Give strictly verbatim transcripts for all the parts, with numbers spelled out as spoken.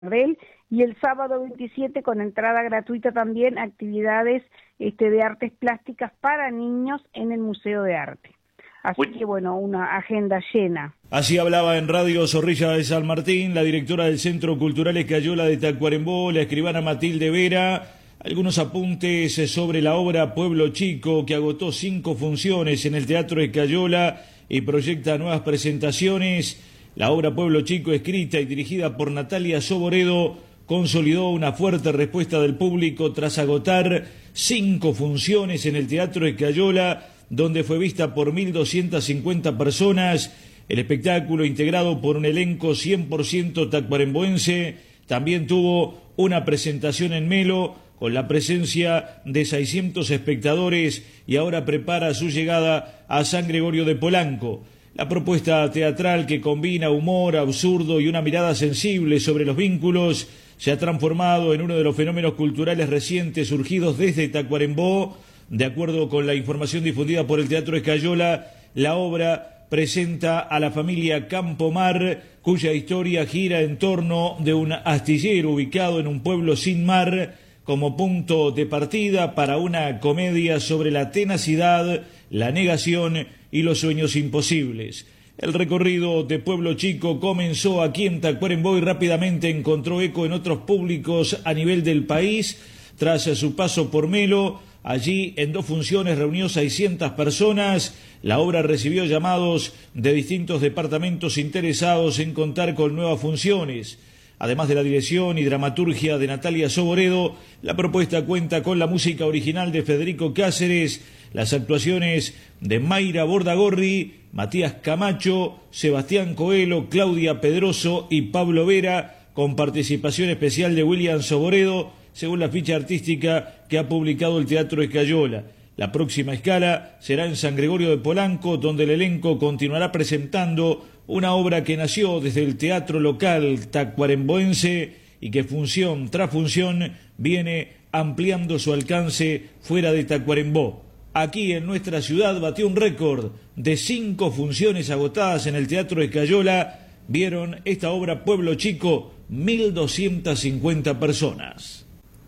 Gardel, y el sábado veintisiete con entrada gratuita también actividades este, de artes plásticas para niños en el Museo de Arte. Así que bueno, una agenda llena. Así hablaba en Radio Zorrilla de San Martín la directora del Centro Cultural Escayola de Tacuarembó, la escribana Matilde Vera. Algunos apuntes sobre la obra Pueblo Chico, que agotó cinco funciones en el Teatro Escayola y proyecta nuevas presentaciones. La obra Pueblo Chico, escrita y dirigida por Natalia Soboredo, consolidó una fuerte respuesta del público tras agotar cinco funciones en el Teatro Escayola, donde fue vista por mil doscientas cincuenta personas. El espectáculo, integrado por un elenco cien por ciento tacuaremboense, también tuvo una presentación en Melo, con la presencia de seiscientos espectadores, y ahora prepara su llegada a San Gregorio de Polanco. La propuesta teatral, que combina humor, absurdo y una mirada sensible sobre los vínculos, se ha transformado en uno de los fenómenos culturales recientes surgidos desde Tacuarembó. De acuerdo con la información difundida por el Teatro Escayola, la obra presenta a la familia Campomar, cuya historia gira en torno de un astillero ubicado en un pueblo sin mar, como punto de partida para una comedia sobre la tenacidad, la negación y los sueños imposibles. El recorrido de Pueblo Chico comenzó aquí en Tacuarembó y rápidamente encontró eco en otros públicos a nivel del país. Tras su paso por Melo, allí en dos funciones reunió seiscientas personas. La obra recibió llamados de distintos departamentos interesados en contar con nuevas funciones. Además de la dirección y dramaturgia de Natalia Soboredo, la propuesta cuenta con la música original de Federico Cáceres, las actuaciones de Mayra Bordagorri, Matías Camacho, Sebastián Coelho, Claudia Pedroso y Pablo Vera, con participación especial de William Soboredo, según la ficha artística que ha publicado el Teatro Escayola. La próxima escala será en San Gregorio de Polanco, donde el elenco continuará presentando una obra que nació desde el teatro local tacuaremboense y que función tras función viene ampliando su alcance fuera de Tacuarembó. Aquí en nuestra ciudad batió un récord de cinco funciones agotadas en el Teatro Escayola. Vieron esta obra Pueblo Chico mil doscientas cincuenta personas.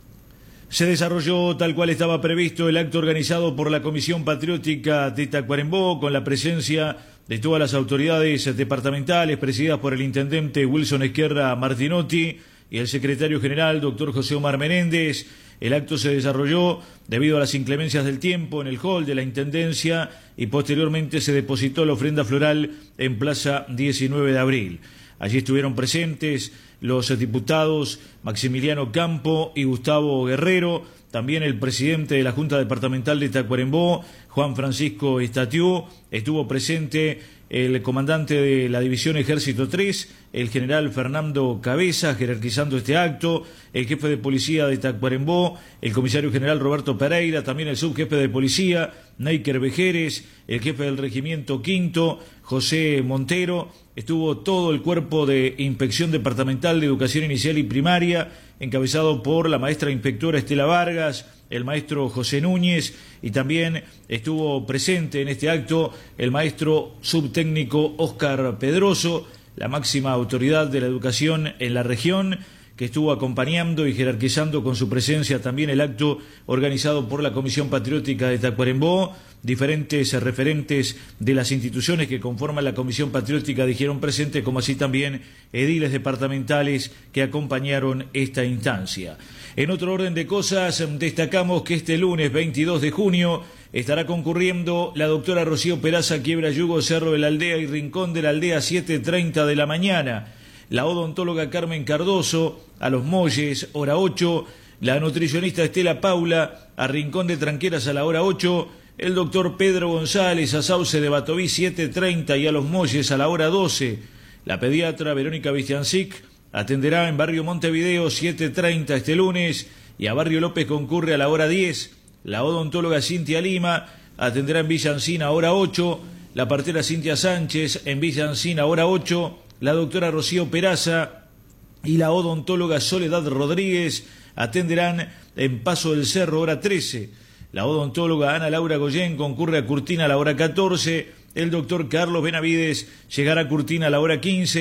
Se desarrolló tal cual estaba previsto el acto organizado por la Comisión Patriótica de Tacuarembó, con la presencia de todas las autoridades departamentales presididas por el intendente Wilson Esquerra Martinotti y el secretario general doctor José Omar Menéndez. El acto se desarrolló debido a las inclemencias del tiempo en el hall de la Intendencia y posteriormente se depositó la ofrenda floral en Plaza diecinueve de abril. Allí estuvieron presentes los diputados Maximiliano Campo y Gustavo Guerrero, también el presidente de la Junta Departamental de Tacuarembó, Juan Francisco Estatió. Estuvo presente el comandante de la División Ejército tres, el general Fernando Cabeza, jerarquizando este acto, el jefe de policía de Tacuarembó, el comisario general Roberto Pereira, también el subjefe de policía, Neiker Vejeres, el jefe del regimiento quinto, José Montero. Estuvo todo el cuerpo de Inspección Departamental de Educación Inicial y Primaria, encabezado por la maestra inspectora Estela Vargas, el maestro José Núñez, y también estuvo presente en este acto el maestro subtécnico Óscar Pedroso, la máxima autoridad de la educación en la región, que estuvo acompañando y jerarquizando con su presencia también el acto organizado por la Comisión Patriótica de Tacuarembó. Diferentes referentes de las instituciones que conforman la Comisión Patriótica dijeron presente, como así también ediles departamentales que acompañaron esta instancia. En otro orden de cosas, destacamos que este lunes veintidós de junio estará concurriendo la doctora Rocío Peraza, Quiebra Yugo, Cerro de la Aldea y Rincón de la Aldea, siete treinta de la mañana. La odontóloga Carmen Cardoso a Los Molles, hora ocho. La nutricionista Estela Paula a Rincón de Tranqueras a la hora ocho. El doctor Pedro González a Sauce de Batoví, siete treinta, y a Los Molles a la hora doce. La pediatra Verónica Vistiancic atenderá en Barrio Montevideo, siete treinta este lunes, y a Barrio López concurre a la hora diez. La odontóloga Cintia Lima atenderá en Villa Encina a hora ocho. La partera Cintia Sánchez en Villa Encina a hora ocho. La doctora Rocío Peraza y la odontóloga Soledad Rodríguez atenderán en Paso del Cerro, hora trece. La odontóloga Ana Laura Goyén concurre a Curtina a la hora catorce. El doctor Carlos Benavides llegará a Curtina a la hora quince.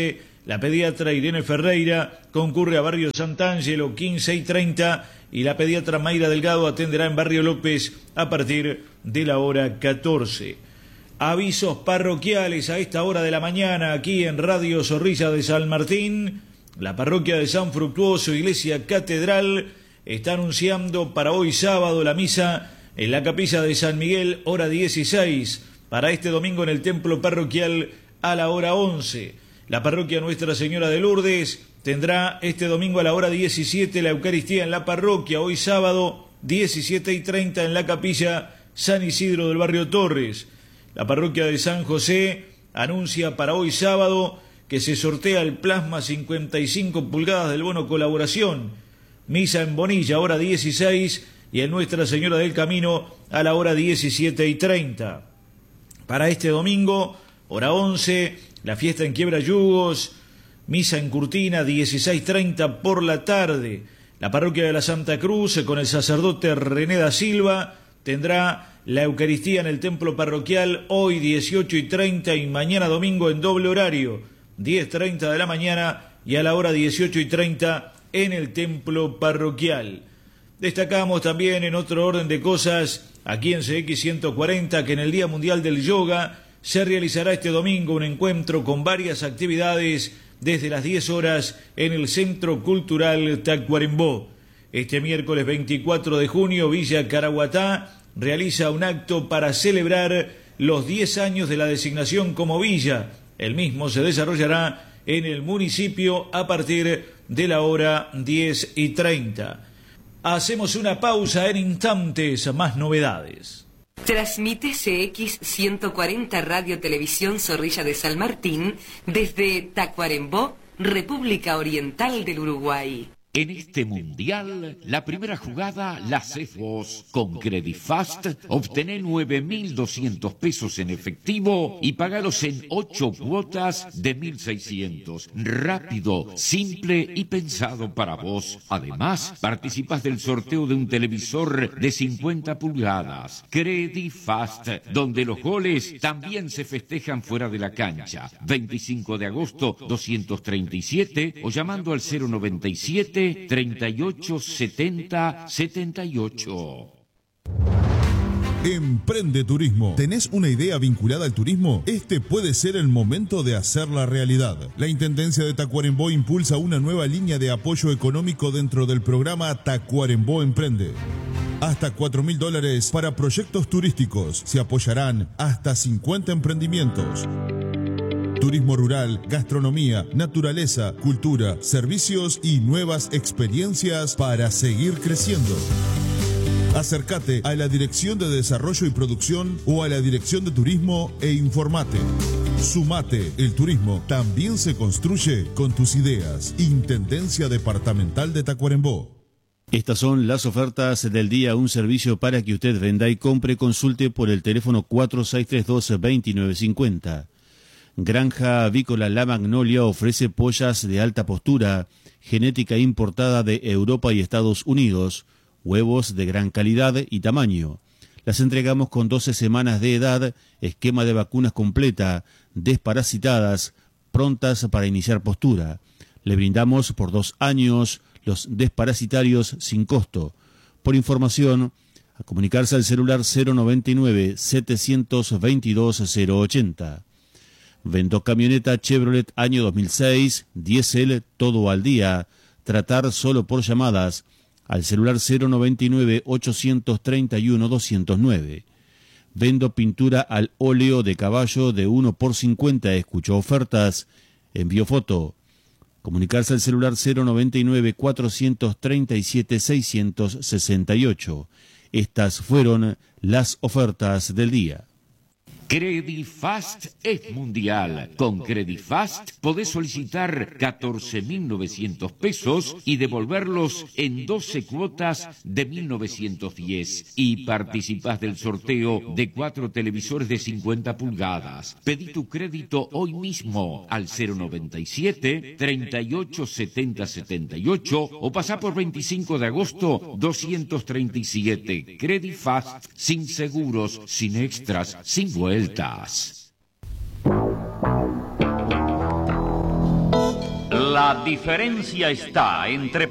La pediatra Irene Ferreira concurre a Barrio Sant'Angelo quince y treinta y la pediatra Mayra Delgado atenderá en Barrio López a partir de la hora catorce. Avisos parroquiales a esta hora de la mañana aquí en Radio Zorrilla de San Martín. La parroquia de San Fructuoso, Iglesia Catedral, está anunciando para hoy sábado la misa en la capilla de San Miguel, hora dieciséis. Para este domingo en el templo parroquial a la hora once. La parroquia Nuestra Señora de Lourdes tendrá este domingo a la hora diecisiete la Eucaristía en la parroquia. Hoy sábado, diecisiete y treinta en la capilla San Isidro del barrio Torres. La parroquia de San José anuncia para hoy sábado que se sortea el plasma cincuenta y cinco pulgadas del bono colaboración. Misa en Bonilla, hora dieciséis, y en Nuestra Señora del Camino a la hora diecisiete y treinta. Para este domingo, hora once, la fiesta en Quiebra Yugos, misa en Curtina, dieciséis treinta por la tarde. La parroquia de la Santa Cruz, con el sacerdote René da Silva, tendrá la Eucaristía en el templo parroquial hoy dieciocho y treinta y mañana domingo en doble horario, diez treinta de la mañana y a la hora dieciocho y treinta en el templo parroquial. Destacamos también en otro orden de cosas, aquí en C X ciento cuarenta, que en el Día Mundial del Yoga se realizará este domingo un encuentro con varias actividades desde las diez horas en el Centro Cultural Tacuarembó. Este miércoles veinticuatro de junio, Villa Caraguatá realiza un acto para celebrar los diez años de la designación como villa. El mismo se desarrollará en el municipio a partir de la hora diez y treinta. Hacemos una pausa, en instantes más novedades. Transmite C X ciento cuarenta Radio Televisión Zorrilla de San Martín desde Tacuarembó, República Oriental del Uruguay. En este mundial, la primera jugada la haces vos. Con Credifast, obtené nueve mil doscientos pesos en efectivo y pagalos en ocho cuotas de mil seiscientos. Rápido, simple y pensado para vos. Además, participás del sorteo de un televisor de cincuenta pulgadas. Credifast, donde los goles también se festejan fuera de la cancha. veinticinco de agosto, doscientos treinta y siete o llamando al cero noventa y siete, treinta y ocho, setenta, setenta y ocho. Emprende Turismo. ¿Tenés una idea vinculada al turismo? Este puede ser el momento de hacerla realidad. La Intendencia de Tacuarembó impulsa una nueva línea de apoyo económico dentro del programa Tacuarembó Emprende. Hasta cuatro mil dólares para proyectos turísticos. Se apoyarán hasta cincuenta emprendimientos. Turismo rural, gastronomía, naturaleza, cultura, servicios y nuevas experiencias para seguir creciendo. Acércate a la Dirección de Desarrollo y Producción o a la Dirección de Turismo e informate. Sumate, el turismo también se construye con tus ideas. Intendencia Departamental de Tacuarembó. Estas son las ofertas del día, un servicio para que usted venda y compre. Consulte por el teléfono cuatro seis tres dos, dos nueve cinco cero. Granja Avícola La Magnolia ofrece pollas de alta postura, genética importada de Europa y Estados Unidos, huevos de gran calidad y tamaño. Las entregamos con doce semanas de edad, esquema de vacunas completa, desparasitadas, prontas para iniciar postura. Le brindamos por dos años los desparasitarios sin costo. Por información, a comunicarse al celular cero noventa y nueve, setecientos veintidós, cero ochenta. Vendo camioneta Chevrolet año dos mil seis, diésel, todo al día. Tratar solo por llamadas al celular cero noventa y nueve, ochocientos treinta y uno, doscientos nueve. Vendo pintura al óleo de caballo de uno por cincuenta. Escucho ofertas. Envío foto. Comunicarse al celular cero noventa y nueve, cuatrocientos treinta y siete, seiscientos sesenta y ocho. Estas fueron las ofertas del día. Credifast es mundial. Con Credifast podés solicitar catorce mil novecientos pesos y devolverlos en doce cuotas de mil novecientos diez. Y participás del sorteo de cuatro televisores de cincuenta pulgadas. Pedí tu crédito hoy mismo al cero noventa y siete, treinta y ocho, setenta, setenta y ocho o pasá por veinticinco de agosto doscientos treinta y siete. Credifast, sin seguros, sin extras, sin vueltas. La diferencia está entre